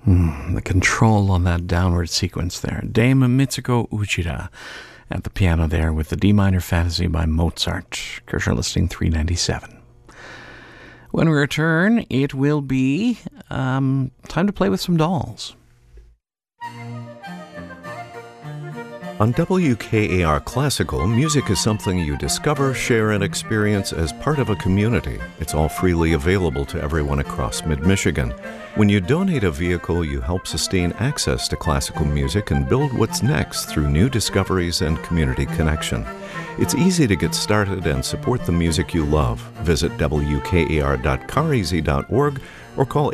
The control on that downward sequence there. Dame Mitsuko Uchida at the piano there with the D minor Fantasy by Mozart. Kershaw listing 397. When we return, it will be time to play with some dolls. On WKAR Classical, music is something you discover, share, and experience as part of a community. It's all freely available to everyone across mid-Michigan. When you donate a vehicle, you help sustain access to classical music and build what's next through new discoveries and community connection. It's easy to get started and support the music you love. Visit wkar.careasy.org or call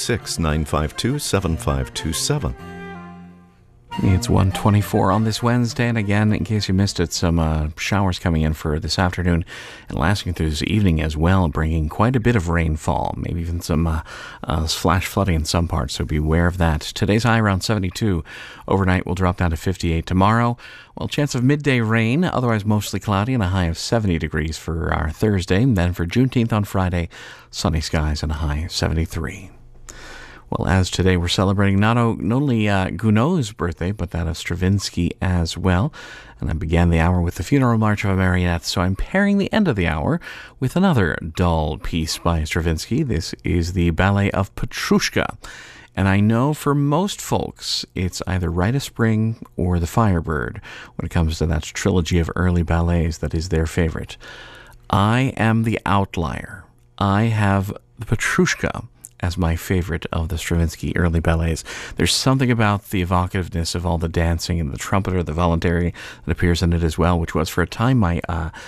866-952-7527. It's 1:24 on this Wednesday, and again, in case you missed it, some showers coming in for this afternoon and lasting through this evening as well, bringing quite a bit of rainfall, maybe even some flash flooding in some parts, so beware of that. Today's high around 72. Overnight will drop down to 58 tomorrow. Well, chance of midday rain, otherwise mostly cloudy, and a high of 70 degrees for our Thursday. And then for Juneteenth on Friday, sunny skies and a high of 73. Well, as today we're celebrating not only Gounod's birthday, but that of Stravinsky as well. And I began the hour with the Funeral March of a Marionette, so I'm pairing the end of the hour with another doll piece by Stravinsky. This is the ballet of Petrushka. And I know for most folks, it's either Rite of Spring or The Firebird when it comes to that trilogy of early ballets that is their favorite. I am the outlier. I have the Petrushka as my favorite of the Stravinsky early ballets. There's something about the evocativeness of all the dancing and the trumpeter, the voluntary that appears in it as well, which was for a time my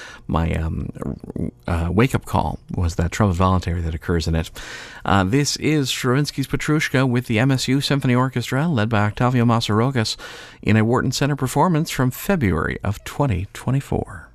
wake-up call was that trumpet voluntary that occurs in it. This is Stravinsky's Petrushka with the MSU Symphony Orchestra, led by Octavio Massorogas, in a Wharton Center performance from February of 2024.